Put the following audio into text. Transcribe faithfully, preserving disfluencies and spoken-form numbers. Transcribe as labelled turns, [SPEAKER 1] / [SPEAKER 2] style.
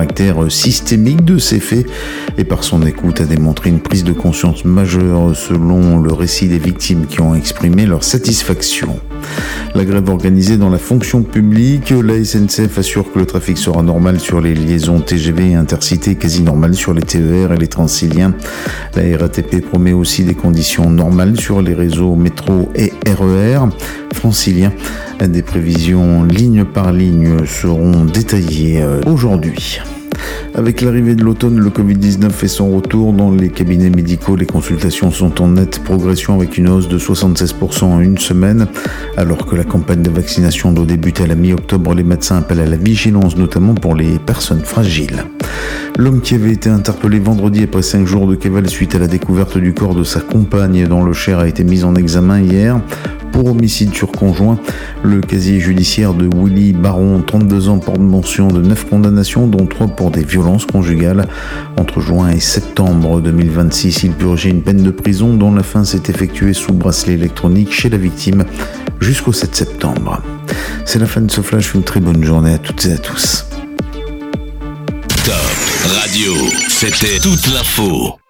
[SPEAKER 1] caractère systémique de ces faits et par son écoute a démontré une prise de conscience majeure selon le récit des victimes qui ont exprimé leur satisfaction. La grève organisée dans la fonction publique, la S N C F assure que le trafic sera normal sur les liaisons T G V et Intercités, quasi normal sur les T E R et les Transiliens. La R A T P promet aussi des conditions normales sur les réseaux métro et R E R franciliens. Des prévisions ligne par ligne seront détaillées aujourd'hui. Avec l'arrivée de l'automne, le covid dix-neuf fait son retour dans les cabinets médicaux. Les consultations sont en nette progression avec une hausse de soixante-seize pour cent en une semaine. Alors que la campagne de vaccination doit débuter à la mi-octobre, les médecins appellent à la vigilance, notamment pour les personnes fragiles. L'homme qui avait été interpellé vendredi après cinq jours de cavale suite à la découverte du corps de sa compagne dans le Cher a été mis en examen hier. Pour homicide sur conjoint, le casier judiciaire de Willy Baron, trente-deux ans, porte mention de neuf condamnations, dont trois pour des violences conjugales. Entre juin et septembre deux mille vingt-six, il purgeait une peine de prison dont la fin s'est effectuée sous bracelet électronique chez la victime jusqu'au sept septembre. C'est la fin de ce flash, une très bonne journée à toutes et à tous.
[SPEAKER 2] Top Radio, c'était toute l'info.